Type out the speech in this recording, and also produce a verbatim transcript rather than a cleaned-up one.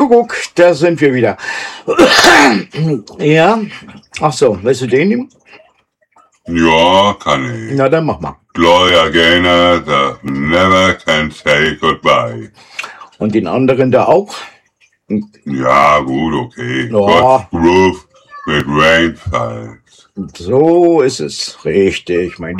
Kuckuck, da sind wir wieder. Ja? Ach so, willst du den nehmen? Ja, kann ich. Na, dann mach mal. Gloria Gaynor, that never can say goodbye. Und den anderen da auch? Ja, gut, okay. Ja. God's Groove mit Rainfalls. So ist es. Richtig, mein